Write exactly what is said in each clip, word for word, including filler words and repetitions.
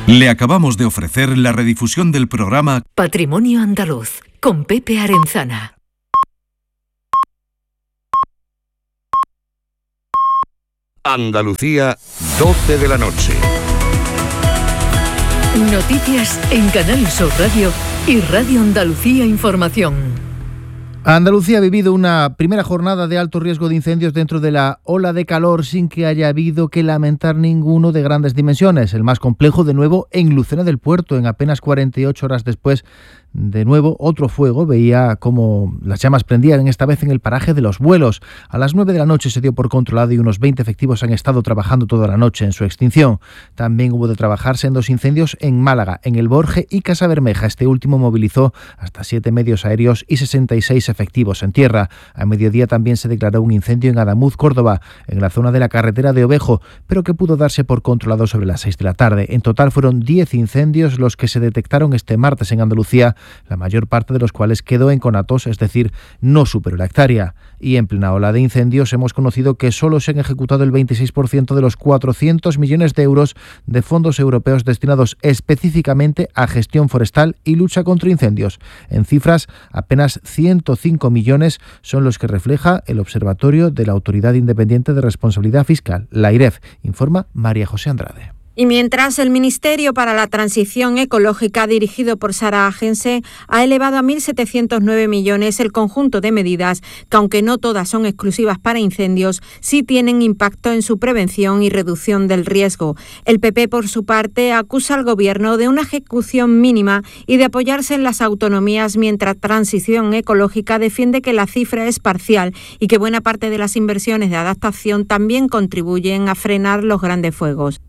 Le acabamos de ofrecer la redifusión del programa Patrimonio Andaluz, con Pepe Arenzana. Andalucía, doce de la noche. Noticias en Canal Sur Radio y Radio Andalucía Información. Andalucía ha vivido una primera jornada de alto riesgo de incendios dentro de la ola de calor sin que haya habido que lamentar ninguno de grandes dimensiones. El más complejo, de nuevo, en Lucena del Puerto, en apenas cuarenta y ocho horas después. De nuevo, otro fuego. Veía cómo las llamas prendían, esta vez en el paraje de Los Buelos. A las nueve de la noche se dio por controlado y unos veinte efectivos han estado trabajando toda la noche en su extinción. También hubo de trabajarse en dos incendios en Málaga, en El Borje y Casa Bermeja. Este último movilizó hasta siete medios aéreos y sesenta y seis efectivos en tierra. A mediodía también se declaró un incendio en Adamuz, Córdoba, en la zona de la carretera de Ovejo, pero que pudo darse por controlado sobre las seis de la tarde. En total fueron diez incendios los que se detectaron este martes en Andalucía, la mayor parte de los cuales quedó en conatos, es decir, no superó la hectárea. Y en plena ola de incendios hemos conocido que solo se han ejecutado el veintiséis por ciento de los cuatrocientos millones de euros de fondos europeos destinados específicamente a gestión forestal y lucha contra incendios. En cifras, apenas ciento cinco millones son los que refleja el Observatorio de la Autoridad Independiente de Responsabilidad Fiscal, la AIREF, informa María José Andrade. Y mientras el Ministerio para la Transición Ecológica, dirigido por Sara Agense, ha elevado a mil setecientos nueve millones el conjunto de medidas que, aunque no todas son exclusivas para incendios, sí tienen impacto en su prevención y reducción del riesgo. El P P, por su parte, acusa al Gobierno de una ejecución mínima y de apoyarse en las autonomías, mientras Transición Ecológica defiende que la cifra es parcial y que buena parte de las inversiones de adaptación también contribuyen a frenar los grandes fuegos.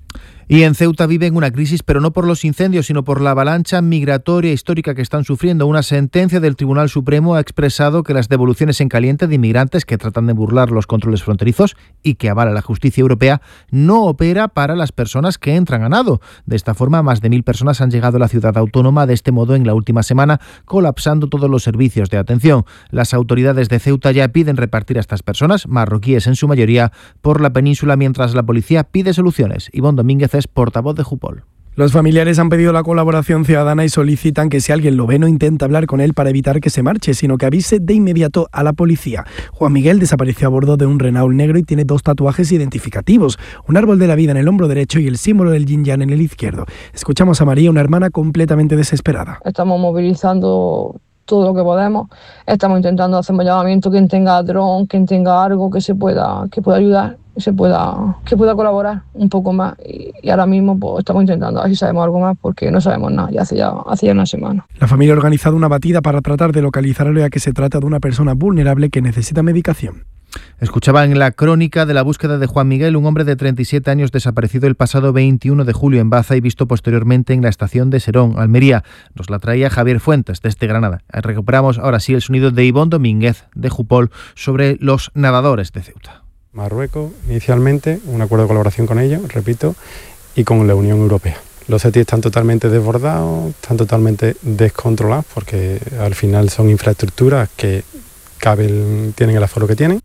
Y en Ceuta viven una crisis, pero no por los incendios, sino por la avalancha migratoria histórica que están sufriendo. Una sentencia del Tribunal Supremo ha expresado que las devoluciones en caliente de inmigrantes que tratan de burlar los controles fronterizos y que avala la justicia europea no opera para las personas que entran a nado. De esta forma, más de mil personas han llegado a la ciudad autónoma de este modo en la última semana, colapsando todos los servicios de atención. Las autoridades de Ceuta ya piden repartir a estas personas, marroquíes en su mayoría, por la península, mientras la policía pide soluciones. Ivonne Domínguez es portavoz de Jupol. Los familiares han pedido la colaboración ciudadana y solicitan que si alguien lo ve no intente hablar con él para evitar que se marche, sino que avise de inmediato a la policía. Juan Miguel desapareció a bordo de un Renault negro y tiene dos tatuajes identificativos, un árbol de la vida en el hombro derecho y el símbolo del yin yang en el izquierdo. Escuchamos a María, una hermana completamente desesperada. Estamos movilizando todo lo que podemos, estamos intentando hacer un llamamiento, quien tenga dron, quien tenga algo que se pueda, que pueda ayudar, que se pueda, que pueda colaborar un poco más, y, y ahora mismo pues estamos intentando a ver si sabemos algo más, porque no sabemos nada, ya hace ya, hace ya una semana. La familia ha organizado una batida para tratar de localizarlo, ya que se trata de una persona vulnerable que necesita medicación. Escuchaba en la crónica de la búsqueda de Juan Miguel, un hombre de treinta y siete años desaparecido el pasado veintiuno de julio en Baza y visto posteriormente en la estación de Serón, Almería. Nos la traía Javier Fuentes desde Granada. Recuperamos ahora sí el sonido de Ivonne Domínguez de Jupol sobre los nadadores de Ceuta. Marruecos, inicialmente, un acuerdo de colaboración con ellos, repito, y con la Unión Europea. Los C E T I están totalmente desbordados, están totalmente descontrolados, porque al final son infraestructuras que caben, tienen el aforo que tienen.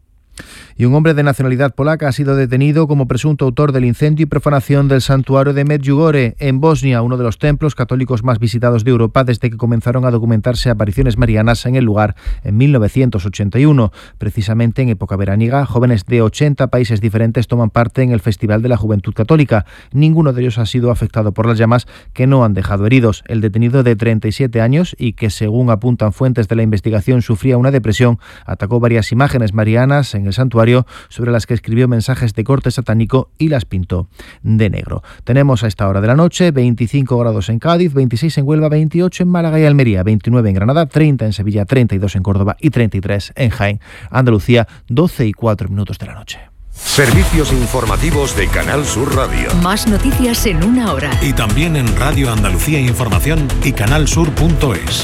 Y un hombre de nacionalidad polaca ha sido detenido como presunto autor del incendio y profanación del santuario de Medjugorje, en Bosnia, uno de los templos católicos más visitados de Europa desde que comenzaron a documentarse apariciones marianas en el lugar en mil novecientos ochenta y uno. Precisamente en época veraniega, jóvenes de ochenta países diferentes toman parte en el Festival de la Juventud Católica. Ninguno de ellos ha sido afectado por las llamas, que no han dejado heridos. El detenido, de treinta y siete años y que, según apuntan fuentes de la investigación, sufría una depresión, atacó varias imágenes marianas en el santuario, sobre las que escribió mensajes de corte satánico y las pintó de negro. Tenemos a esta hora de la noche veinticinco grados en Cádiz, veintiséis en Huelva, veintiocho en Málaga y Almería, veintinueve en Granada, treinta en Sevilla, treinta y dos en Córdoba y treinta y tres en Jaén. Andalucía, doce y cuatro minutos de la noche. Servicios informativos de Canal Sur Radio. Más noticias en una hora. Y también en Radio Andalucía Información y canalsur punto es.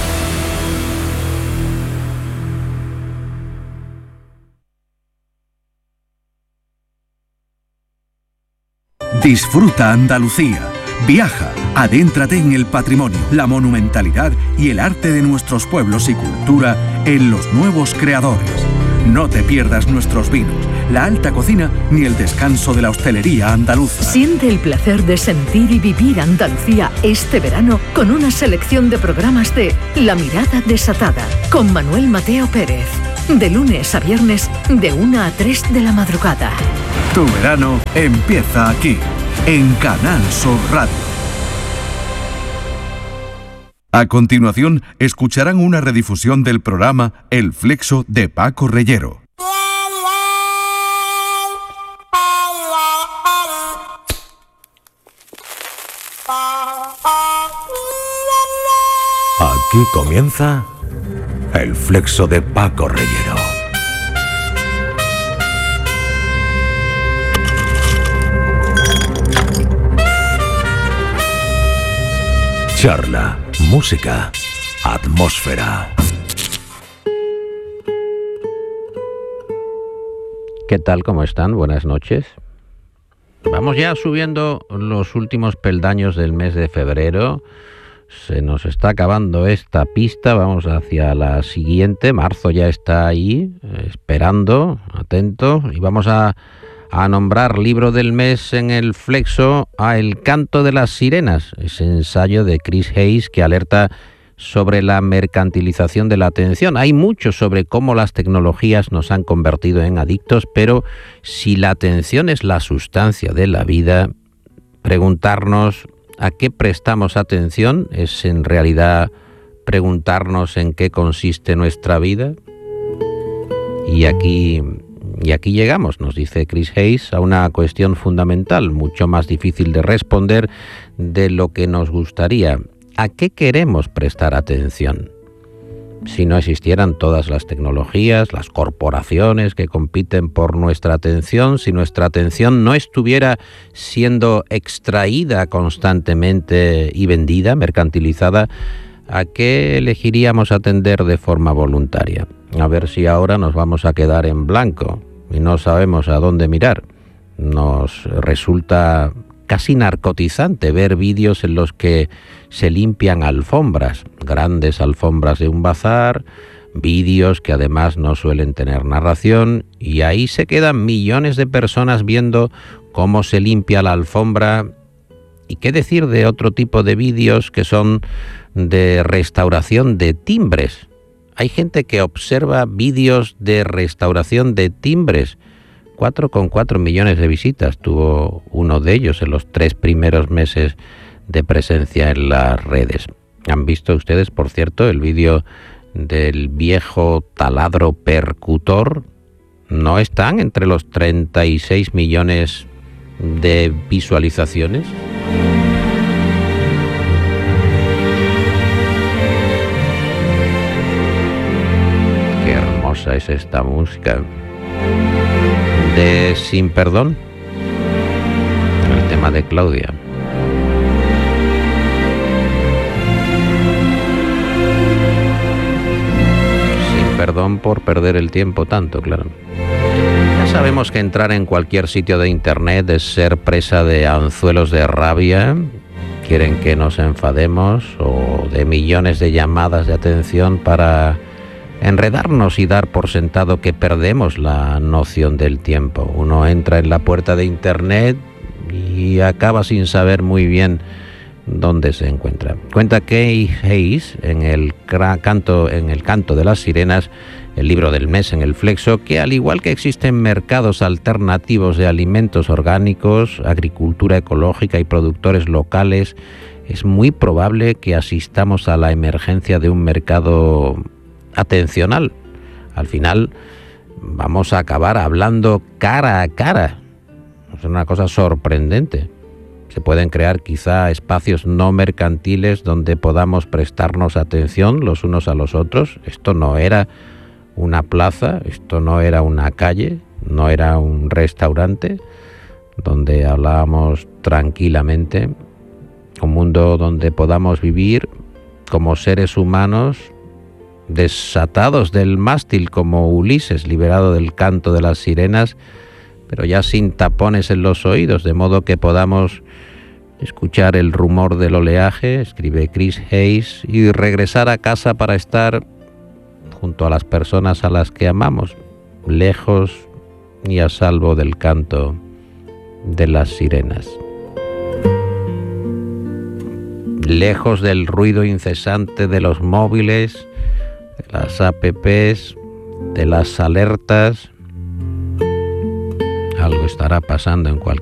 Disfruta Andalucía. Viaja, adéntrate en el patrimonio, la monumentalidad y el arte de nuestros pueblos y cultura en Los Nuevos Creadores. No te pierdas nuestros vinos, la alta cocina ni el descanso de la hostelería andaluza. Siente el placer de sentir y vivir Andalucía este verano con una selección de programas de La Mirada Desatada con Manuel Mateo Pérez. De lunes a viernes, de una a tres de la madrugada. Tu verano empieza aquí, en Canal Sur Radio. A continuación, escucharán una redifusión del programa El Flexo de Paco Reyero. Aquí comienza El Flexo de Paco Reyero. Charla, música, atmósfera. ¿Qué tal? ¿Cómo están? Buenas noches. Vamos ya subiendo los últimos peldaños del mes de febrero. Se nos está acabando esta pista, vamos hacia la siguiente. Marzo ya está ahí, esperando, atento, y vamos a, a nombrar libro del mes en el Flexo a El canto de las sirenas, ese ensayo de Chris Hayes que alerta sobre la mercantilización de la atención. Hay mucho sobre cómo las tecnologías nos han convertido en adictos, pero si la atención es la sustancia de la vida, preguntarnos ¿a qué prestamos atención? ¿Es en realidad preguntarnos en qué consiste nuestra vida? Y aquí, y aquí llegamos, nos dice Chris Hayes, a una cuestión fundamental, mucho más difícil de responder de lo que nos gustaría. ¿A qué queremos prestar atención? Si no existieran todas las tecnologías, las corporaciones que compiten por nuestra atención, si nuestra atención no estuviera siendo extraída constantemente y vendida, mercantilizada, ¿a qué elegiríamos atender de forma voluntaria? A ver si ahora nos vamos a quedar en blanco y no sabemos a dónde mirar. Nos resulta casi narcotizante ver vídeos en los que se limpian alfombras, grandes alfombras de un bazar, vídeos que además no suelen tener narración, y ahí se quedan millones de personas viendo cómo se limpia la alfombra. ¿Y qué decir de otro tipo de vídeos que son de restauración de timbres? Hay gente que observa vídeos de restauración de timbres. cuatro coma cuatro millones de visitas tuvo uno de ellos en los tres primeros meses de presencia en las redes. ¿Han visto ustedes, por cierto, el vídeo del viejo taladro percutor? ¿No están entre los treinta y seis millones de visualizaciones? Qué hermosa es esta música de Sin Perdón, el tema de Claudia. Sin perdón por perder el tiempo tanto, claro. Ya sabemos que entrar en cualquier sitio de internet es ser presa de anzuelos de rabia, quieren que nos enfademos, o de millones de llamadas de atención para enredarnos y dar por sentado que perdemos la noción del tiempo. Uno entra en la puerta de internet y acaba sin saber muy bien dónde se encuentra. Cuenta Kay Hayes en el canto, en el canto de las sirenas, el libro del mes en el Flexo, que al igual que existen mercados alternativos de alimentos orgánicos, agricultura ecológica y productores locales, es muy probable que asistamos a la emergencia de un mercado atencional. Al final vamos a acabar hablando cara a cara. Es una cosa sorprendente. Se pueden crear quizá espacios no mercantiles donde podamos prestarnos atención los unos a los otros. Esto no era una plaza, esto no era una calle, no era un restaurante donde hablábamos tranquilamente. Un mundo donde podamos vivir como seres humanos desatados del mástil como Ulises, liberado del canto de las sirenas, pero ya sin tapones en los oídos, de modo que podamos escuchar el rumor del oleaje, escribe Chris Hayes, y regresar a casa para estar junto a las personas a las que amamos. lejos y a salvo del canto de las sirenas. Lejos del ruido incesante de los móviles, de las apps, de las alertas. Algo estará pasando en cualquier